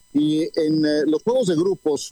Y en los juegos de grupos,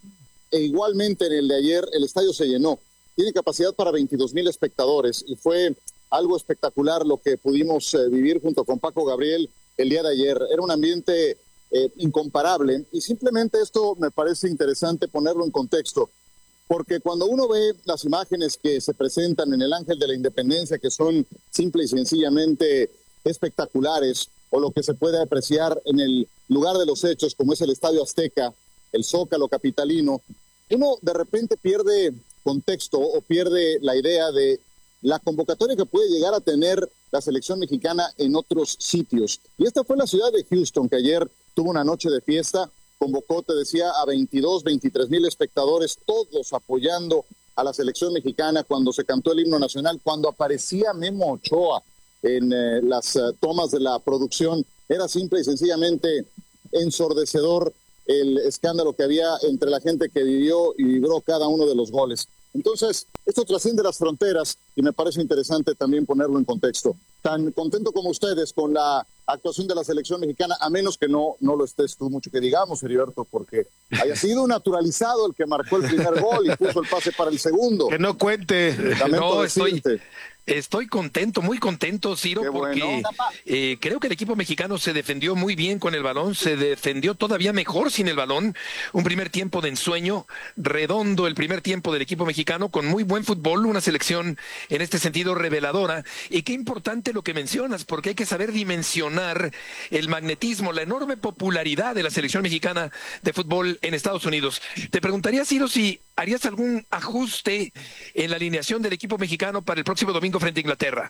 e igualmente en el de ayer, el estadio se llenó. Tiene capacidad para 22,000 espectadores y fue algo espectacular lo que pudimos vivir junto con Paco Gabriel el día de ayer. Era un ambiente incomparable y simplemente esto me parece interesante ponerlo en contexto, porque cuando uno ve las imágenes que se presentan en el Ángel de la Independencia, que son simple y sencillamente espectaculares, o lo que se puede apreciar en el lugar de los hechos, como es el Estadio Azteca, el Zócalo capitalino, uno de repente pierde contexto o pierde la idea de la convocatoria que puede llegar a tener la selección mexicana en otros sitios. Y esta fue la ciudad de Houston, que ayer tuvo una noche de fiesta, convocó, te decía, a 23,000 espectadores, todos apoyando a la selección mexicana cuando se cantó el himno nacional, cuando aparecía Memo Ochoa en las tomas de la producción. Era simple y sencillamente ensordecedor el escándalo que había entre la gente que vivió y vibró cada uno de los goles. Entonces, esto trasciende las fronteras y me parece interesante también ponerlo en contexto. Tan contento como ustedes con la actuación de la selección mexicana, a menos que no lo estés tú mucho que digamos, Heriberto, porque haya sido naturalizado el que marcó el primer gol y puso el pase para el segundo. Que no cuente. Lamento decirte. Estoy contento, muy contento, Ciro, Qué porque bueno. Creo que el equipo mexicano se defendió muy bien con el balón, se defendió todavía mejor sin el balón. Un primer tiempo de ensueño, redondo el primer tiempo del equipo mexicano, con muy buen fútbol, una selección en este sentido reveladora. Y qué importante lo que mencionas, porque hay que saber dimensionar el magnetismo, la enorme popularidad de la selección mexicana de fútbol en Estados Unidos. Te preguntaría, Ciro, si ¿harías algún ajuste en la alineación del equipo mexicano para el próximo domingo frente a Inglaterra?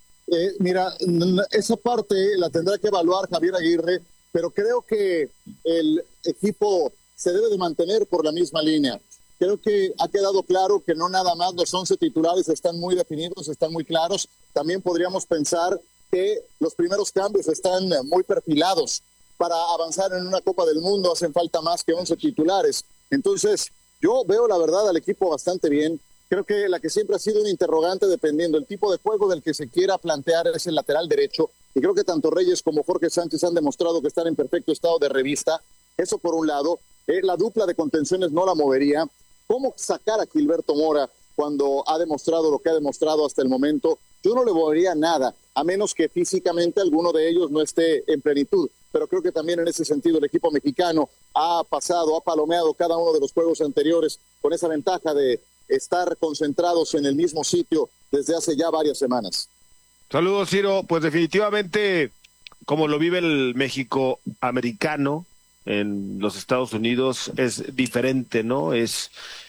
Mira, esa parte la tendrá que evaluar Javier Aguirre, pero creo que el equipo se debe de mantener por la misma línea. Creo que ha quedado claro que no nada más los 11 titulares están muy definidos, están muy claros. También podríamos pensar que los primeros cambios están muy perfilados. Para avanzar en una Copa del Mundo hacen falta más que 11 titulares. Entonces, yo veo la verdad al equipo bastante bien. Creo que la que siempre ha sido un interrogante, dependiendo del tipo de juego del que se quiera plantear, es el lateral derecho. Y creo que tanto Reyes como Jorge Sánchez han demostrado que están en perfecto estado de revista. Eso por un lado. La dupla de contenciones no la movería. ¿Cómo sacar a Gilberto Mora cuando ha demostrado lo que ha demostrado hasta el momento? Yo no le movería nada, a menos que físicamente alguno de ellos no esté en plenitud. Pero creo que también en ese sentido el equipo mexicano ha palomeado cada uno de los juegos anteriores con esa ventaja de estar concentrados en el mismo sitio desde hace ya varias semanas. Saludos, Ciro. Pues definitivamente, como lo vive el México americano en los Estados Unidos, es diferente, ¿no? Es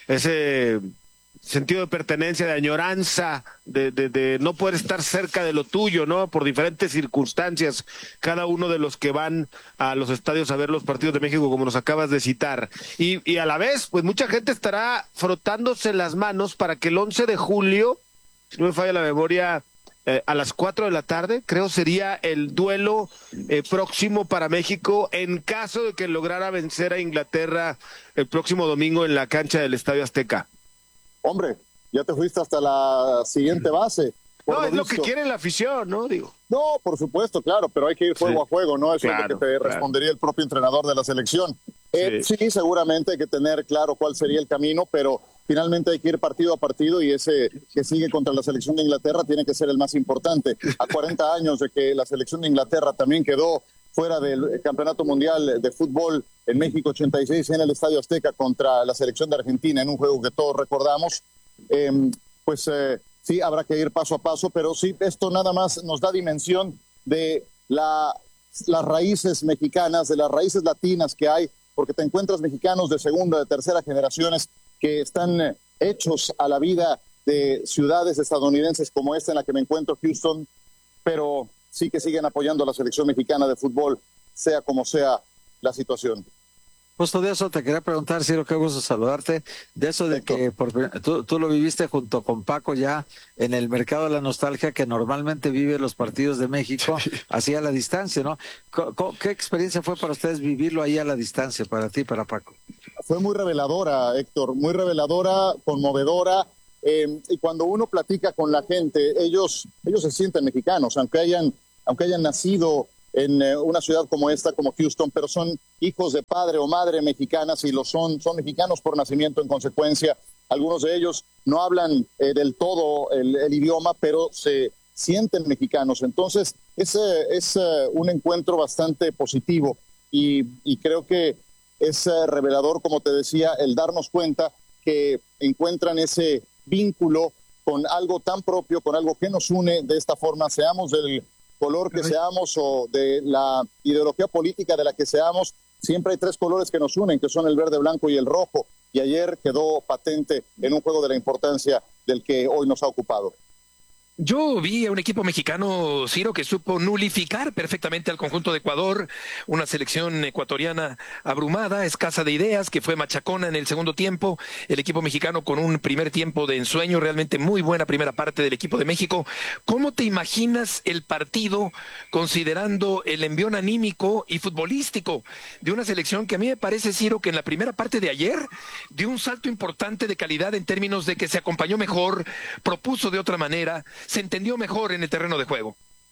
ese sentido de pertenencia, de añoranza, de no poder estar cerca de lo tuyo, ¿no? Por diferentes circunstancias, cada uno de los que van a los estadios a ver los partidos de México, como nos acabas de citar. Y a la vez, pues mucha gente estará frotándose las manos para que el 11 de julio, si no me falla la memoria, a las 4 de la tarde, creo sería el duelo próximo para México en caso de que lograra vencer a Inglaterra el próximo domingo en la cancha del Estadio Azteca. Hombre, ya te fuiste hasta la siguiente base. No, es lo que quiere la afición, ¿no? Digo. No, por supuesto, claro, pero hay que ir juego a juego, ¿no? Eso claro, es lo que te respondería el propio entrenador de la selección. Sí, seguramente hay que tener claro cuál sería el camino, pero finalmente hay que ir partido a partido y ese que sigue contra la selección de Inglaterra tiene que ser el más importante. A 40 años de que la selección de Inglaterra también quedó fuera del Campeonato Mundial de Fútbol en México 86 en el Estadio Azteca contra la selección de Argentina en un juego que todos recordamos, sí, habrá que ir paso a paso, pero sí, esto nada más nos da dimensión de las raíces mexicanas, de las raíces latinas que hay, porque te encuentras mexicanos de segunda, de tercera generaciones que están hechos a la vida de ciudades estadounidenses como esta en la que me encuentro, Houston, pero sí que siguen apoyando a la selección mexicana de fútbol, sea como sea la situación. Justo de eso te quería preguntar, Ciro, qué gusto saludarte, de eso de que tú lo viviste junto con Paco ya en el mercado de la nostalgia que normalmente vive los partidos de México, así a la distancia, ¿no? ¿Qué experiencia fue para ustedes vivirlo ahí a la distancia, para ti y para Paco? Fue muy reveladora, Héctor, muy reveladora, conmovedora, y cuando uno platica con la gente, ellos se sienten mexicanos, aunque hayan nacido en una ciudad como esta, como Houston, pero son hijos de padre o madre mexicanas y son mexicanos por nacimiento en consecuencia. Algunos de ellos no hablan del todo el idioma, pero se sienten mexicanos. Entonces, es un encuentro bastante positivo y creo que es revelador, como te decía, el darnos cuenta que encuentran ese vínculo con algo tan propio, con algo que nos une de esta forma, seamos del color que seamos o de la ideología política de la que seamos. Siempre hay tres colores que nos unen, que son el verde, blanco y el rojo. Y ayer quedó patente en un juego de la importancia del que hoy nos ha ocupado. Yo vi a un equipo mexicano, Ciro, que supo nulificar perfectamente al conjunto de Ecuador, una selección ecuatoriana abrumada, escasa de ideas, que fue machacona en el segundo tiempo, el equipo mexicano con un primer tiempo de ensueño, realmente muy buena primera parte del equipo de México. ¿Cómo te imaginas el partido considerando el envión anímico y futbolístico de una selección que a mí me parece, Ciro, que en la primera parte de ayer dio un salto importante de calidad en términos de que se acompañó mejor, propuso de otra manera, se entendió mejor en el terreno de juego?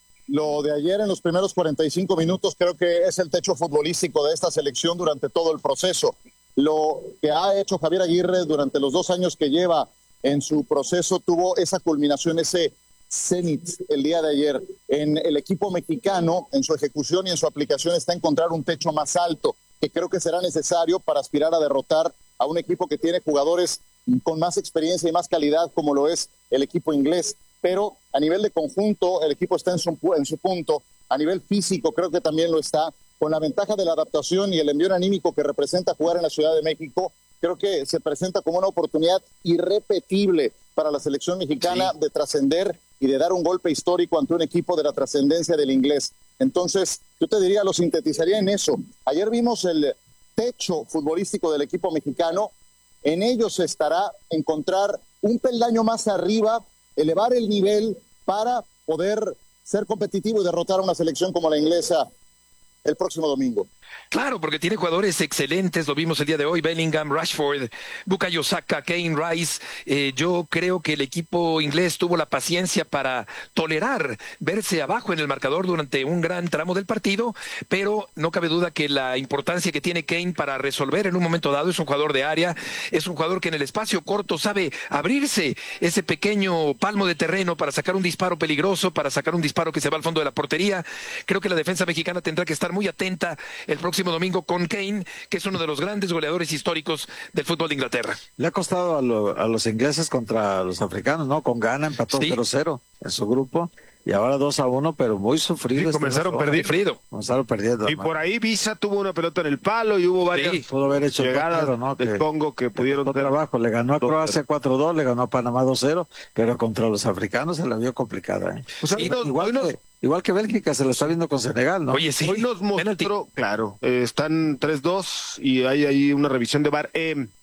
Lo de ayer en los primeros 45 minutos creo que es el techo futbolístico de esta selección durante todo el proceso. Lo que ha hecho Javier Aguirre durante los 2 años que lleva en su proceso tuvo esa culminación, ese cenit el día de ayer. En el equipo mexicano, en su ejecución y en su aplicación está encontrar un techo más alto, que creo que será necesario para aspirar a derrotar a un equipo que tiene jugadores con más experiencia y más calidad como lo es el equipo inglés. Pero a nivel de conjunto el equipo está en su punto, a nivel físico creo que también lo está, con la ventaja de la adaptación y el envío anímico que representa jugar en la Ciudad de México. Creo que se presenta como una oportunidad irrepetible para la selección mexicana de trascender y de dar un golpe histórico ante un equipo de la trascendencia del inglés. Entonces, yo te diría, lo sintetizaría en eso. Ayer vimos el techo futbolístico del equipo mexicano, en ello se estará encontrar un peldaño más arriba, elevar el nivel para poder ser competitivo y derrotar a una selección como la inglesa el próximo domingo. Claro, porque tiene jugadores excelentes, lo vimos el día de hoy, Bellingham, Rashford, Bukayo Saka, Kane, Rice. Yo creo que el equipo inglés tuvo la paciencia para tolerar verse abajo en el marcador durante un gran tramo del partido, pero no cabe duda que la importancia que tiene Kane para resolver en un momento dado, es un jugador de área, es un jugador que en el espacio corto sabe abrirse ese pequeño palmo de terreno para sacar un disparo peligroso, para sacar un disparo que se va al fondo de la portería. Creo que la defensa mexicana tendrá que estar muy atenta el próximo domingo con Kane, que es uno de los grandes goleadores históricos del fútbol de Inglaterra. Le ha costado a los ingleses contra los africanos, ¿no? Con Ghana empató 0-0 en su grupo y ahora 2-1, pero muy sufrido. Sí, comenzaron perdiendo. Y por ahí Visa tuvo una pelota en el palo y hubo varias pudo haber hecho llegadas, ¿no? del Congo que pudieron tener trabajo. Le ganó a Croacia 4-2, le ganó a Panamá 2-0, pero contra los africanos se la vio complicada. O sea, igual que Bélgica se lo está viendo con Senegal, ¿no? Oye, sí. Hoy nos mostró, claro, están 3-2 y hay ahí una revisión de VAR.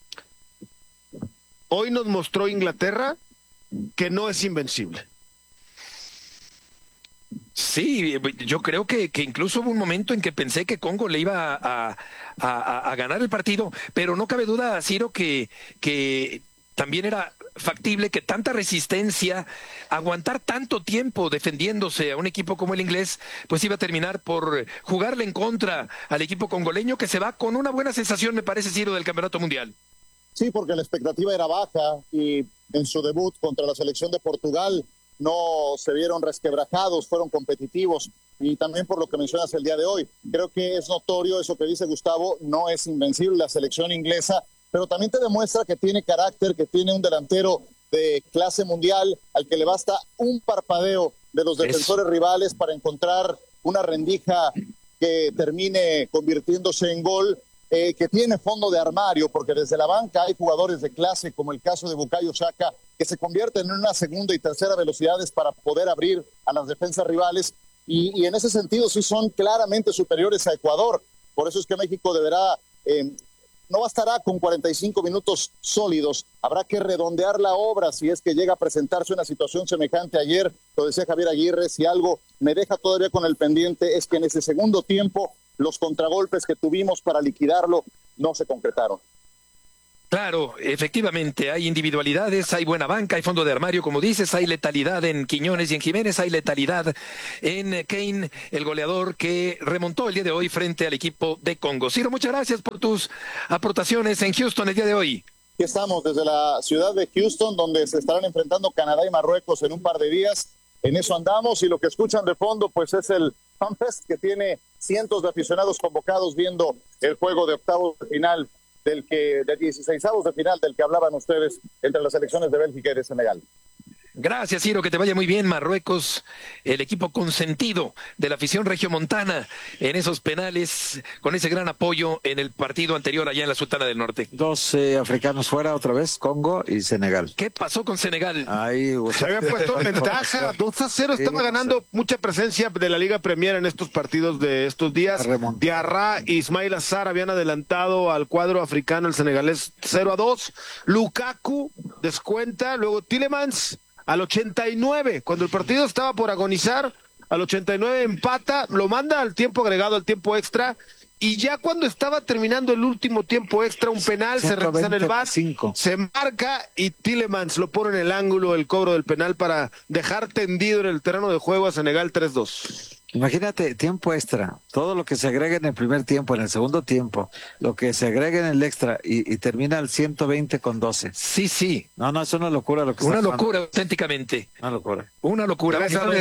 Hoy nos mostró Inglaterra que no es invencible. Sí, yo creo que incluso hubo un momento en que pensé que Congo le iba a ganar el partido, pero no cabe duda, Ciro, que también era factible que tanta resistencia, aguantar tanto tiempo defendiéndose a un equipo como el inglés, pues iba a terminar por jugarle en contra al equipo congoleño, que se va con una buena sensación, me parece, Ciro, del Campeonato Mundial. Sí, porque la expectativa era baja y en su debut contra la selección de Portugal no se vieron resquebrajados, fueron competitivos, y también por lo que mencionas el día de hoy. Creo que es notorio eso que dice Gustavo, no es invencible la selección inglesa, pero también te demuestra que tiene carácter, que tiene un delantero de clase mundial al que le basta un parpadeo de los defensores rivales para encontrar una rendija que termine convirtiéndose en gol, que tiene fondo de armario, porque desde la banca hay jugadores de clase, como el caso de Bukayo Saka, que se convierten en una segunda y tercera velocidades para poder abrir a las defensas rivales, y en ese sentido sí son claramente superiores a Ecuador. Por eso es que México deberá, no bastará con 45 minutos sólidos, habrá que redondear la obra si es que llega a presentarse una situación semejante. Ayer lo decía Javier Aguirre, si algo me deja todavía con el pendiente es que en ese segundo tiempo los contragolpes que tuvimos para liquidarlo no se concretaron. Claro, efectivamente, hay individualidades, hay buena banca, hay fondo de armario, como dices, hay letalidad en Quiñones y en Jiménez, hay letalidad en Kane, el goleador que remontó el día de hoy frente al equipo de Congo. Ciro, muchas gracias por tus aportaciones en Houston el día de hoy. Aquí estamos desde la ciudad de Houston, donde se estarán enfrentando Canadá y Marruecos en un par de días. En eso andamos, y lo que escuchan de fondo pues es el FanFest, que tiene cientos de aficionados convocados viendo el juego de octavos de final de 16avos de final del que hablaban ustedes entre las selecciones de Bélgica y de Senegal. Gracias, Ciro, que te vaya muy bien. Marruecos, el equipo consentido de la afición regiomontana en esos penales, con ese gran apoyo en el partido anterior allá en la Sultana del Norte. 2 africanos fuera otra vez, Congo y Senegal. ¿Qué pasó con Senegal? Ahí, se había puesto en ventaja, 2-0, estaba ganando mucha presencia de la Liga Premier en estos partidos de estos días. Diarra y Ismail Assar habían adelantado al cuadro africano, el senegalés, 0-2. Lukaku descuenta, luego Tielemans al 89, cuando el partido estaba por agonizar, al 89 empata, lo manda al tiempo agregado, al tiempo extra, y ya cuando estaba terminando el último tiempo extra, un penal, se revisa en el VAR, se marca y Tielemans lo pone en el ángulo, el cobro del penal para dejar tendido en el terreno de juego a Senegal 3-2. Imagínate, tiempo extra, todo lo que se agrega en el primer tiempo, en el segundo tiempo, lo que se agrega en el extra y termina al 120 con 12. Sí. No, es una locura lo que una locura, auténticamente. Una locura.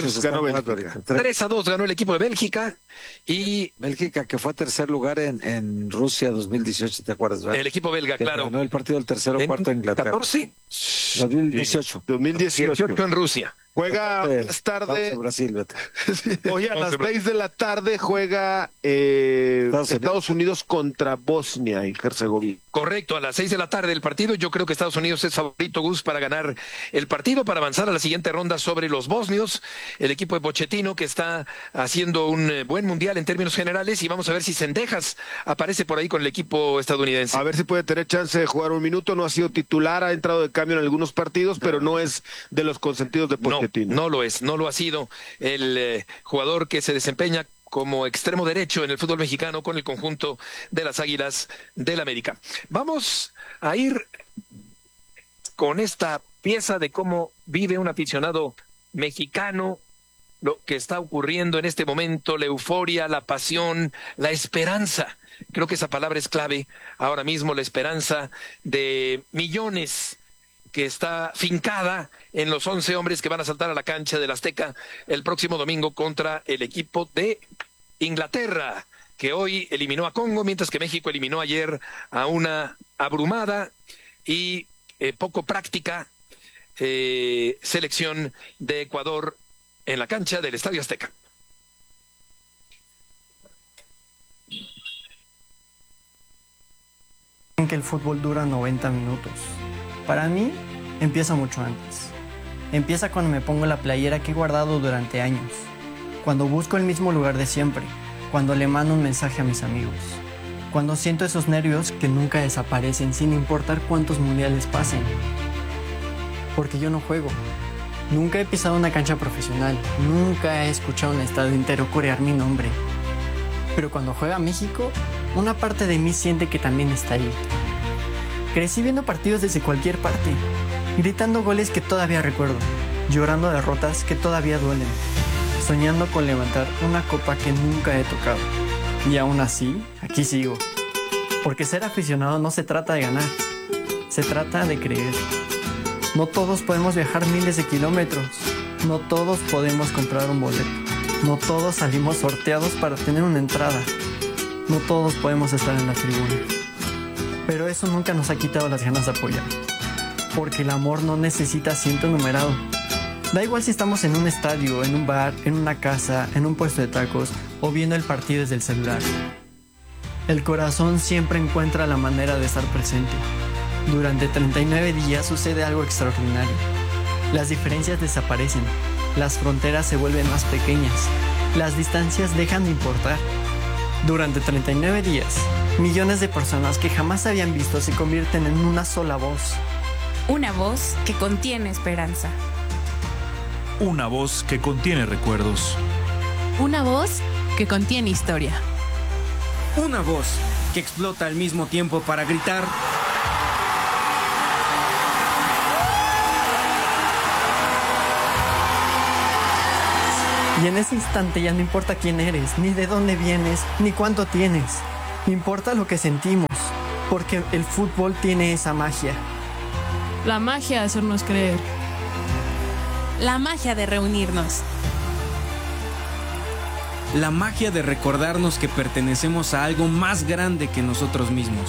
3-2 ganó el equipo de Bélgica y... Bélgica, que fue tercer lugar en Rusia 2018, ¿te acuerdas? ¿verdad? El equipo belga, que claro. Ganó el partido del tercero o cuarto en Inglaterra. 2018 en Rusia. Juega más tarde. Brasil, Hoy a las 6 de la tarde juega Estados Unidos contra Bosnia y Herzegovina. Correcto, a las 6 de la tarde el partido. Yo creo que Estados Unidos es favorito, Gus, para ganar el partido, para avanzar a la siguiente ronda sobre los bosnios. El equipo de Pochettino, que está haciendo un buen mundial en términos generales, y vamos a ver si Cendejas aparece por ahí con el equipo estadounidense. A ver si puede tener chance de jugar un minuto. No ha sido titular, ha entrado de cambio en algunos partidos, pero no es de los consentidos de Pochettino. No lo es, no lo ha sido el jugador que se desempeña como extremo derecho en el fútbol mexicano con el conjunto de las Águilas del América. Vamos a ir con esta pieza de cómo vive un aficionado mexicano, lo que está ocurriendo en este momento, la euforia, la pasión, la esperanza. Creo que esa palabra es clave ahora mismo, la esperanza de millones que está fincada en los 11 hombres que van a saltar a la cancha del Azteca el próximo domingo contra el equipo de Inglaterra, que hoy eliminó a Congo, mientras que México eliminó ayer a una abrumada y poco práctica selección de Ecuador en la cancha del Estadio Azteca. Que el fútbol dura 90 minutos. Para mí, empieza mucho antes. Empieza cuando me pongo la playera que he guardado durante años, cuando busco el mismo lugar de siempre, cuando le mando un mensaje a mis amigos, cuando siento esos nervios que nunca desaparecen sin importar cuántos mundiales pasen. Porque yo no juego. Nunca he pisado una cancha profesional, nunca he escuchado un estadio entero corear mi nombre. Pero cuando juega México, una parte de mí siente que también está ahí. Crecí viendo partidos desde cualquier parte, gritando goles que todavía recuerdo, llorando derrotas que todavía duelen, soñando con levantar una copa que nunca he tocado. Y aún así, aquí sigo. Porque ser aficionado no se trata de ganar, se trata de creer. No todos podemos viajar miles de kilómetros, no todos podemos comprar un boleto, no todos salimos sorteados para tener una entrada, no todos podemos estar en la tribuna. Pero eso nunca nos ha quitado las ganas de apoyar, porque el amor no necesita asiento numerado. Da igual si estamos en un estadio, en un bar, en una casa, en un puesto de tacos o viendo el partido desde el celular. El corazón siempre encuentra la manera de estar presente. Durante 39 días sucede algo extraordinario. Las diferencias desaparecen, las fronteras se vuelven más pequeñas, las distancias dejan de importar. Durante 39 días, millones de personas que jamás se habían visto se convierten en una sola voz. Una voz que contiene esperanza. Una voz que contiene recuerdos. Una voz que contiene historia. Una voz que explota al mismo tiempo para gritar Y en ese instante ya no importa quién eres, ni de dónde vienes, ni cuánto tienes. Importa lo que sentimos, porque el fútbol tiene esa magia. La magia de hacernos creer. La magia de reunirnos. La magia de recordarnos que pertenecemos a algo más grande que nosotros mismos.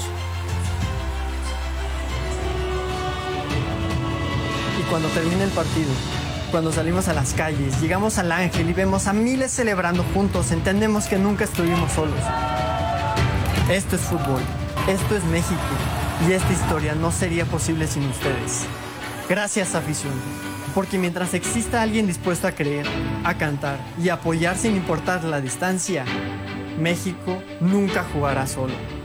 Y cuando termina el partido, cuando salimos a las calles, llegamos al Ángel y vemos a miles celebrando juntos, entendemos que nunca estuvimos solos. Esto es fútbol, esto es México, y esta historia no sería posible sin ustedes. Gracias, afición, porque mientras exista alguien dispuesto a creer, a cantar y a apoyar sin importar la distancia, México nunca jugará solo.